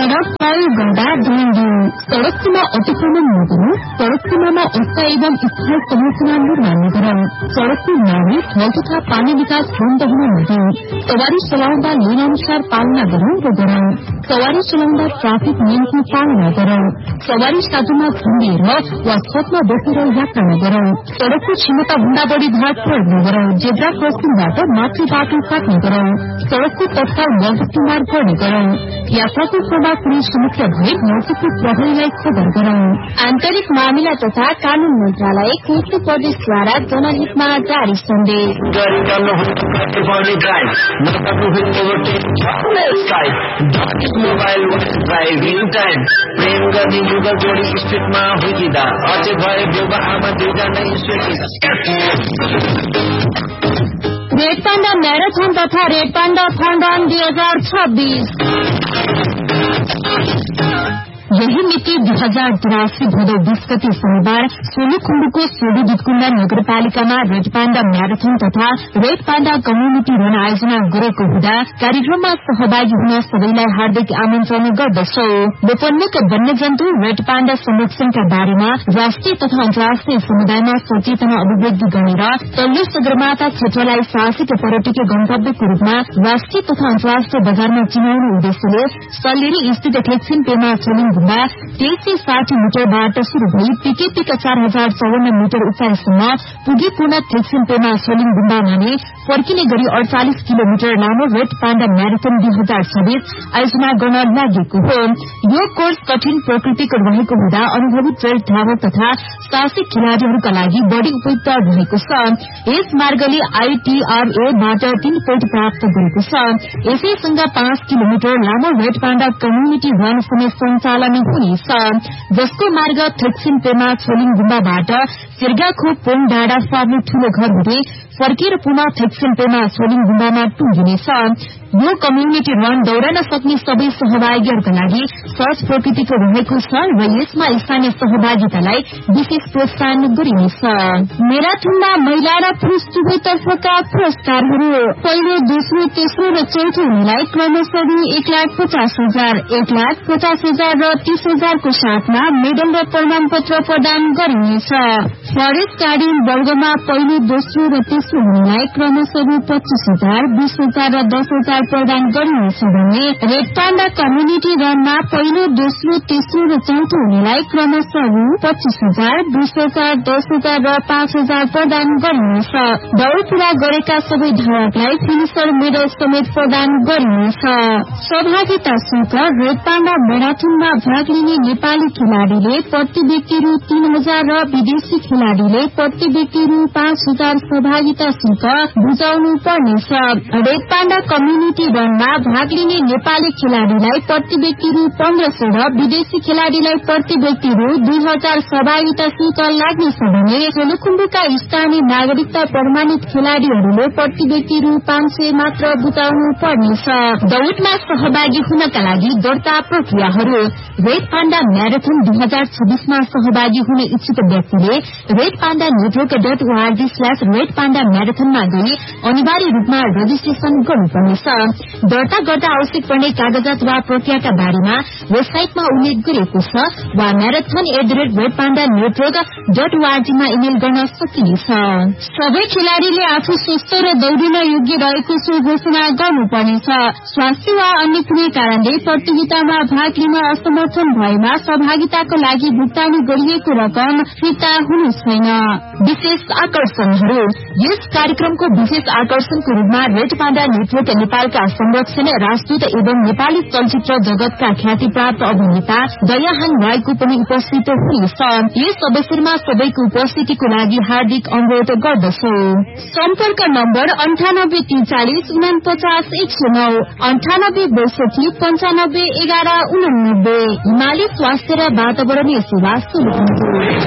सड़क प्रयोग गर्दा ध्यान सड़क सीमा अतिक्रमण नगरौं, सड़क सीमामा अस्थायी एवं स्थायी संरचना निर्माण नगरौं, सड़कको नागरिक थल तथा पानी विकास बन्द हुन नदिउँ, सवारी चलाउँदा लेन अनुसार पालना गरौं र गरौं, सवारी चलाउँदा ट्राफिक नियमको पालना गरौं, सवारी साधुमा झुन्डिएर वा छतमा बसेर यात्रा नगरौं, सड़कको क्षमता भन्दा बढ़ी भाग प्रयोग नगरौं, जेब्रा क्रसिङबाट माथि बाटो काट्ने गरौं, सड़कको तत्काल मजबुती मार्ग गर्ने गरौं, यात्राको क्रममा कुनै समस्या भए नजिकको प्रहरीलाई खबर गरौं। आन्तरिक मामिला तथा कानून मन्त्रालय कोशी प्रदेशद्वारा जनहितमा जारी सन्देश। मोबाइल ड्राइभिङ टाइम प्रेम गर्ने युगल जोडी स्ट्रिटमा हुकिँदा अझै भए बुबा आमा दुईजना रेड पाण्डा मैराथन तथा रेड पाण्डा फन रन 2026 यही मिति 2083 भदौ 20 गते शनिबार सोलुखुम्बुको सोलु दुधकुण्डा नगरपालिकामा रेड पाण्डा म्याराथन तथा रेड पाण्डा कम्युनिटी रन आयोजना गरेको हुँदा कार्यक्रममा सहभागी हुन सबैलाई हार्दिक आमन्त्रण गर्दछौ। लोपोन्मुख वन्यजन्तु रेड पाण्डा संरक्षणका बारेमा राष्ट्रिय तथा अन्तर्राष्ट्रिय समुदायमा सचेतना अभिवृद्धि गरेर तल्लो सगरमाथा क्षेत्रलाई साहसिक पर्यटकीय गन्तव्यको रूपमा राष्ट्रिय तथा अन्तर्राष्ट्रिय बजारमा चिनाउने उद्देश्यले सल्लेरी स्थित ठेक्सिनपेमा चलिङ 2360 मिटरबाट शुरू भई पिकेपिक 4054 मिटर उचाइसम्म पुगी पूर्ण ठेक्सिनपेमा सोलिङ गुम्बामा नै फर्किने गरी 48 किलोमिटर लामो रेड पाण्डा म्याराथन 2026 आयोजना गर्न लागेको हो। यो कोर्स कठिन प्रकृतिको रहेको हुँदा अनुभवी ट्रेल धावक तथा साहसिक खेलाड़ीहरूका लागि बढ़ी उपयुक्त रहेको छ। यस मार्गले ITRA-बाट 3 पोइन्ट प्राप्त गरेको छ। यसैसँग 5 किलोमिटर लामो रेड पाण्डा कम्युनिटी रन समेत सञ्चालन हुनेछ, जसको मार्ग थेक्सिनपेमा छोलिङ गुम्बाबाट सिर्गाखोप पोङ डाँडा फार्ने ठूलो घर हुँदै फर्केर पुनः थेक्सिनपेमा छोलिङ गुम्बामा टुंगिनेछ। यो कम्युनिटी रन दौड़न सक्ने सबै सहभागीहरूका लागि सहज प्रकृतिको रहेको छ र यसमा स्थानीय सहभागितालाई विशेष प्रोत्साहन गरिनेछ। मैराथनमा महिला र पुरूष दुवैतर्फका पुरस्कारहरू पहिलो, दोस्रो, तेस्रो र चौथो हुनेलाई क्रमशः 1,50,000, 1,50,000 र 30,000 को साथमा मेडल र प्रमाण पत्र प्रदान गरिनेछ। फरेस्ट गार्डन वर्गमा पहिलो, दोस्रो र तेस्रो हुनेलाई क्रमशः 25,000, 20,000 र 10,000 प्रदान गरिनेछ भने रेड पाण्डा कम्युनिटी रनमा पहिलो, दोस्रो, तेस्रो र चौथो हुनेलाई क्रमशः 25,000, 20,000, 10,000 र 5,000 प्रदान गरिनेछ। दौड़ पूरा गरेका सबै धावकलाई फिनिशर मेडल समेत प्रदान गरिनेछ। सहभागिता शुल्क रेड पाण्डा मैराथनमा भाग लिने नेपाली खेलाड़ीले प्रति व्यक्ति रु 3,000 र विदेशी खेलाड़ीले प्रति व्यक्ति रु 5,000 सहभागिता शुल्क बुझाउनु पर्नेछ। रेड पाण्डा कम्युनिटी रनमा भाग लिने नेपाली खेलाड़ीलाई प्रति व्यक्ति रु 1,500 र विदेशी खेलाड़ीलाई प्रति व्यक्ति रु 2,000 सहभागिता शुल्क लाग्नेछ भने सोलुखुम्बुका स्थानीय नागरिकता प्रमाणित खेलाड़ीहरूले प्रति व्यक्ति रु 500 मात्र बुझाउनु पर्नेछ। दौड़मा सहभागी हुनका लागि दर्ता प्रक्रियाहरू रेड पाण्डा म्याराथन 2026 मा सहभागी हुने इच्छुक व्यक्तिले रेड पाण्डा network.org/रेड पाण्डा म्याराथनमा गई अनिवार्य रूपमा रजिस्ट्रेशन गर्नुपर्नेछ। दर्ता गर्दा आवश्यक पर्ने कागजात वा प्रक्रियाका बारेमा वेबसाइटमा उल्लेख गरिएको छ वा marathon@redpanda.org मा इमेल गर्न सकिनेछ। सबै खेलाड़ीले आफू स्वस्थ र दौडिन योग्य रहेको सो घोषणा गर्नुपर्नेछ। स्वास्थ्य वा अन्य कुनै कारणले प्रतियोगितामा भाग लिन असमर्थन भएमा सहभागिताको लागि भुक्तानी गरिएको रकम फिर्ता हुनु छैन। विशेष आकर्षणहरू यस कार्यक्रमको विशेष आकर्षणको रूपमा रेड पाण्डा नेटवर्क नेपालका संरक्षण राजदूत एवं नेपाली चलचित्र जगतका ख्याति प्राप्त अभिनेता दयाहाङ राईको पनि उपस्थित हुनेछ। यस अवसरमा सबैको उपस्थितिको लागि हार्दिक अनुरोध गर्दछौ। सम्पर्क नम्बर 9843 49 109, 9862 95 11 89। हिमाली स्वास्थ्य र वातावरणीय सेवा सुरु।